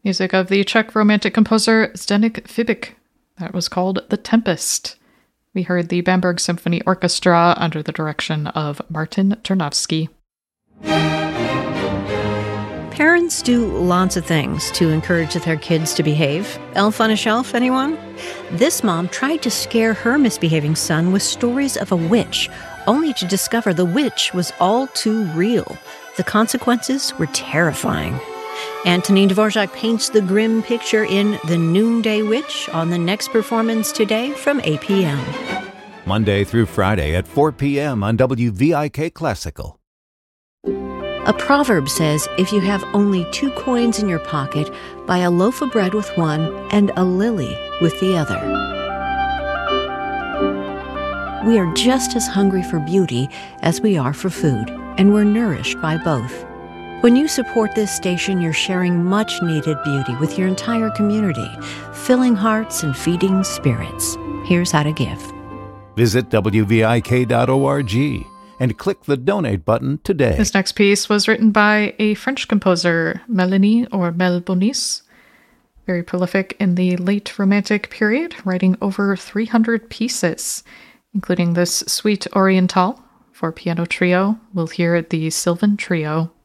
Music of the Czech romantic composer Zdeněk Fibik. That was called The Tempest. We heard the Bamberg Symphony Orchestra under the direction of Martin Tarnowski. Parents do lots of things to encourage their kids to behave. Elf on a Shelf, anyone? This mom tried to scare her misbehaving son with stories of a witch, only to discover the witch was all too real. The consequences were terrifying. Antonin Dvorak paints the grim picture in The Noonday Witch on the next performance today from 8 p.m. Monday through Friday at 4 p.m. on WVIK Classical. A proverb says, if you have only 2 coins in your pocket, buy a loaf of bread with one and a lily with the other. We are just as hungry for beauty as we are for food, and we're nourished by both. When you support this station, you're sharing much-needed beauty with your entire community, filling hearts and feeding spirits. Here's how to give. Visit WVIK.org and click the donate button today. This next piece was written by a French composer, Melanie or Mel Bonis. Very prolific in the late Romantic period, writing over 300 pieces, including this Suite Orientale for piano trio. We'll hear the Sylvan Trio.